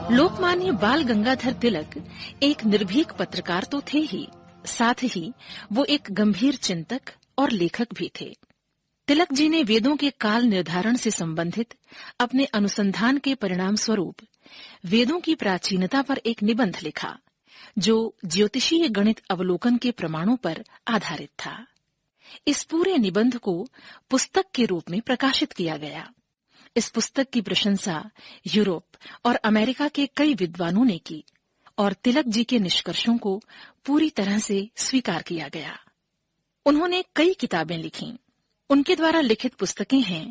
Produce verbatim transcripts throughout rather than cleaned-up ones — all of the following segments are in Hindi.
लोकमान्य बाल गंगाधर तिलक एक निर्भीक पत्रकार तो थे ही, साथ ही वो एक गंभीर चिंतक और लेखक भी थे। तिलक जी ने वेदों के काल निर्धारण से संबंधित अपने अनुसंधान के परिणाम स्वरूप वेदों की प्राचीनता पर एक निबंध लिखा, जो ज्योतिषीय गणित अवलोकन के प्रमाणों पर आधारित था। इस पूरे निबंध को पुस्तक के रूप में प्रकाशित किया गया। इस पुस्तक की प्रशंसा यूरोप और अमेरिका के कई विद्वानों ने की और तिलक जी के निष्कर्षों को पूरी तरह से स्वीकार किया गया। उन्होंने कई किताबें लिखीं। उनके द्वारा लिखित पुस्तकें हैं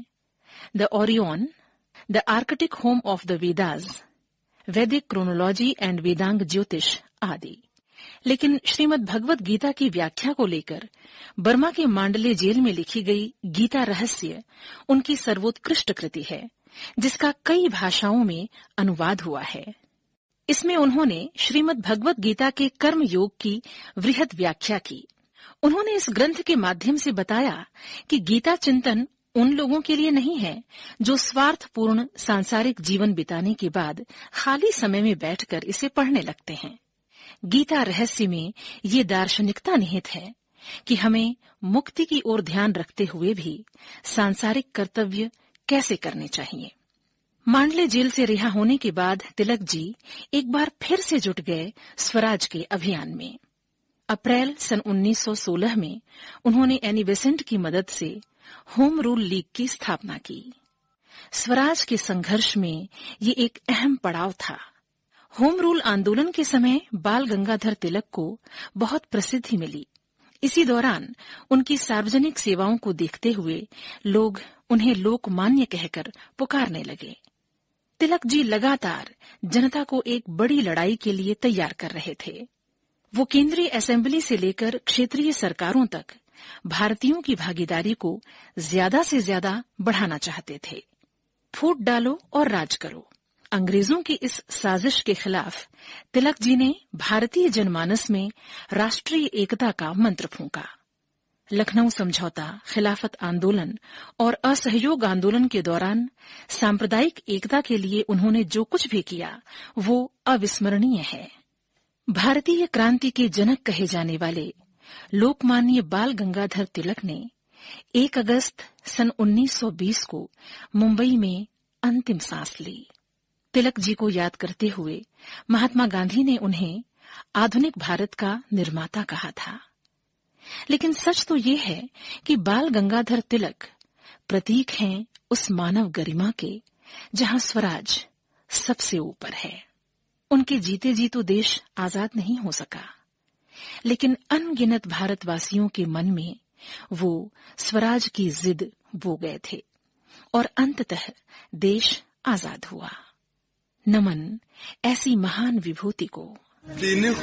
the Orion, the Arctic home of the Vedas, वैदिक क्रोनोलॉजी एंड वेदांग ज्योतिष आदि। लेकिन श्रीमद् भगवत गीता की व्याख्या को लेकर बर्मा के मांडले जेल में लिखी गई गीता रहस्य उनकी सर्वोत्कृष्ट कृति है, जिसका कई भाषाओं में अनुवाद हुआ है। इसमें उन्होंने श्रीमद् भगवत गीता के कर्म योग की वृहद व्याख्या की। उन्होंने इस ग्रंथ के माध्यम से बताया कि गीता चिंतन उन लोगों के लिए नहीं है जो स्वार्थपूर्ण सांसारिक जीवन बिताने के बाद खाली समय में बैठकर इसे पढ़ने लगते हैं। गीता रहस्य में ये दार्शनिकता निहित है कि हमें मुक्ति की ओर ध्यान रखते हुए भी सांसारिक कर्तव्य कैसे करने चाहिए। मांडले जेल से रिहा होने के बाद तिलक जी एक बार फिर से जुट गए स्वराज के अभियान में। अप्रैल सन उन्नीस सौ सोलह में उन्होंने एनी बेसेंट की मदद से होम रूल लीग की स्थापना की। स्वराज के संघर्ष में ये एक अहम पड़ाव था। होम रूल आंदोलन के समय बाल गंगाधर तिलक को बहुत प्रसिद्धि मिली। इसी दौरान उनकी सार्वजनिक सेवाओं को देखते हुए लोग उन्हें लोकमान्य कहकर पुकारने लगे। तिलक जी लगातार जनता को एक बड़ी लड़ाई के लिए तैयार कर रहे थे। वो केंद्रीय असेंबली से लेकर क्षेत्रीय सरकारों तक भारतीयों की भागीदारी को ज्यादा से ज्यादा बढ़ाना चाहते थे। फूट डालो और राज करो, अंग्रेजों की इस साजिश के खिलाफ तिलक जी ने भारतीय जनमानस में राष्ट्रीय एकता का मंत्र फूंका। लखनऊ समझौता, खिलाफत आंदोलन और असहयोग आंदोलन के दौरान सांप्रदायिक एकता के लिए उन्होंने जो कुछ भी किया वो अविस्मरणीय है। भारतीय क्रांति के जनक कहे जाने वाले लोकमान्य बाल गंगाधर तिलक ने एक अगस्त सन उन्नीस सौ बीस को मुंबई में अंतिम सांस ली। तिलक जी को याद करते हुए महात्मा गांधी ने उन्हें आधुनिक भारत का निर्माता कहा था। लेकिन सच तो ये है कि बाल गंगाधर तिलक प्रतीक हैं उस मानव गरिमा के जहां स्वराज सबसे ऊपर है। उनके जीते जी तो देश आजाद नहीं हो सका, लेकिन अनगिनत भारतवासियों के मन में वो स्वराज की जिद बो गए थे और अंततः देश आजाद हुआ। नमन ऐसी महान विभूति को।